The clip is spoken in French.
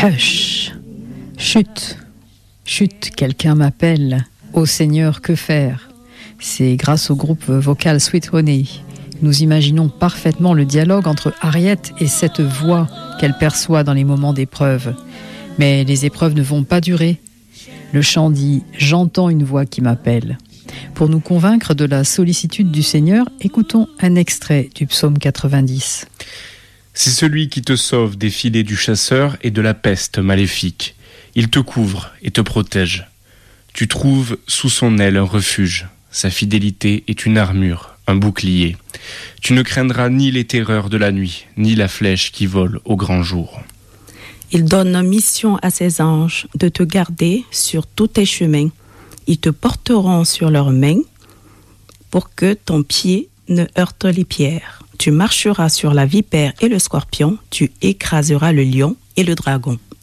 Hush. Chut. Chut, quelqu'un m'appelle. Ô Seigneur, que faire? C'est grâce au groupe vocal Sweet Honey. Nous imaginons parfaitement le dialogue entre Harriet et cette voix qu'elle perçoit dans les moments d'épreuve. Mais les épreuves ne vont pas durer. Le chant dit « J'entends une voix qui m'appelle ». Pour nous convaincre de la sollicitude du Seigneur, écoutons un extrait du psaume 90. C'est celui qui te sauve des filets du chasseur et de la peste maléfique. Il te couvre et te protège. Tu trouves sous son aile un refuge. Sa fidélité est une armure, un bouclier. Tu ne craindras ni les terreurs de la nuit, ni la flèche qui vole au grand jour. Il donne mission à ses anges de te garder sur tous tes chemins. Ils te porteront sur leurs mains pour que ton pied ne heurte les pierres. Tu marcheras sur la vipère et le scorpion, tu écraseras le lion et le dragon.